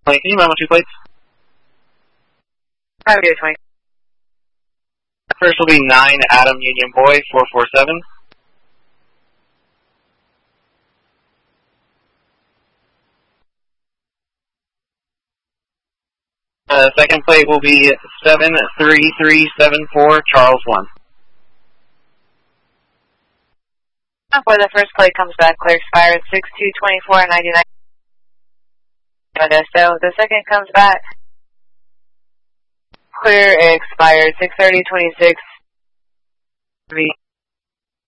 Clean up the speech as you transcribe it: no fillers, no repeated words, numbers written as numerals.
Can you memo 2 plates? I would do 20. First will be 9 Adam Union Boy 447. Second plate will be 73374 Charles 1. Where the first plate comes back, clear expired 6224.99. So the second comes back, clear expired 630.26.